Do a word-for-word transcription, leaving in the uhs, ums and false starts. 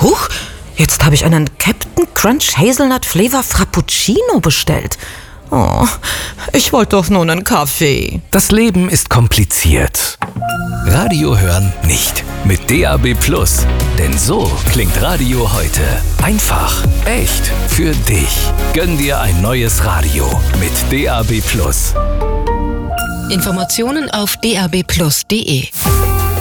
Huch, jetzt habe ich einen Captain Crunch Hazelnut Flavor Frappuccino bestellt. Oh, ich wollte doch nur einen Kaffee. Das Leben ist kompliziert. Radio hören nicht mit D A B Plus. Denn so klingt Radio heute. Einfach, echt, für dich. Gönn dir ein neues Radio mit D A B Plus. Informationen auf d a b plus punkt d e.